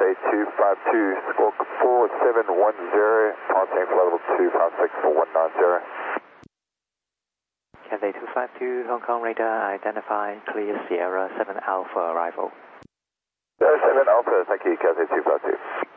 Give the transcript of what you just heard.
Cathay 252, squawk 4710, passing flight level 2, pound 6190. Cathay 252, Hong Kong radar identified, clear Sierra 7 Alpha arrival. 7 Alpha, thank you, Cathay 252.